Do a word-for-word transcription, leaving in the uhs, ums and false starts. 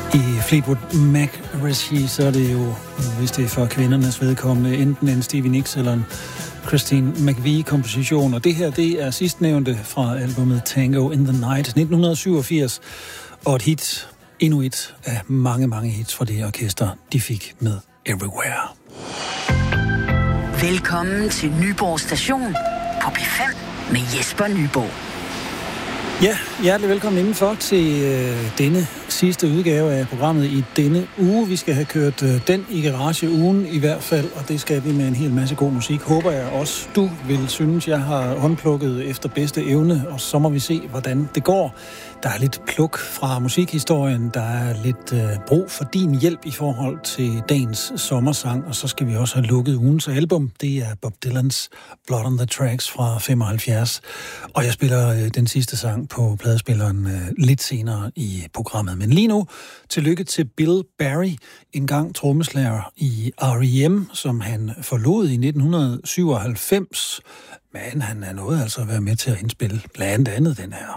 I Fleetwood Mac-regi, så er det jo, hvis det er for kvindernes vedkommende, enten en Stevie Nicks eller en Christine McVie-komposition. Og det her, det er sidstnævnte fra albumet Tango in the Night, nitten syvogfirs. Og et hit, endnu et af mange, mange hits fra det orkester, de fik med Everywhere. Velkommen til Nyborg Station på P fem med Jesper Nyborg. Ja, hjertelig velkommen indenfor til øh, denne sidste udgave af programmet i denne uge. Vi skal have kørt øh, den i garage-ugen i hvert fald, og det skal vi med en hel masse god musik. Håber jeg også, du vil synes, jeg har håndplukket efter bedste evne, og så må vi se, hvordan det går. Der er lidt pluk fra musikhistorien, der er lidt øh, brug for din hjælp i forhold til dagens sommersang, og så skal vi også have lukket ugens album. Det er Bob Dylans Blood on the Tracks fra femoghalvfjerds, og jeg spiller øh, den sidste sang på pladespilleren øh, lidt senere i programmet. Men lige nu, tillykke til Bill Berry, engang trommeslager i R E M, som han forlod i nitten syvoghalvfems, men han er nået altså at være med til at indspille blandt andet den her.